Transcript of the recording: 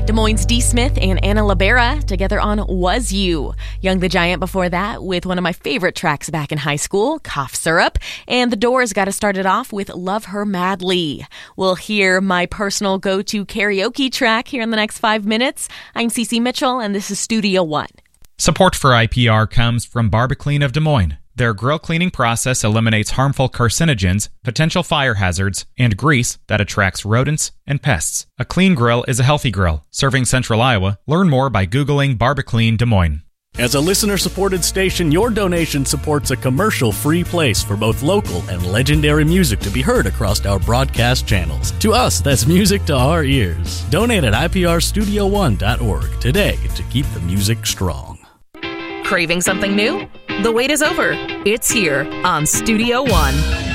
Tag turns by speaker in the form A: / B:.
A: Des Moines' D. Smith and Anna Libera together on Was You. Young the Giant before that with one of my favorite tracks back in high school, Cough Syrup. And The Doors got us started off with Love Her Madly. We'll hear my personal go-to karaoke track here in the next 5 minutes. I'm Cece Mitchell, and this is Studio One.
B: Support for IPR comes from Barbaclean of Des Moines. Their grill cleaning process eliminates harmful carcinogens, potential fire hazards, and grease that attracts rodents and pests. A clean grill is a healthy grill. Serving Central Iowa. Learn more by Googling Barbaclean Des Moines.
C: As a listener-supported station, your donation supports a commercial-free place for both local and legendary music to be heard across our broadcast channels. To us, that's music to our ears. Donate at iprstudio1.org today to keep the music strong.
D: Craving something new? The wait is over. It's here on Studio One.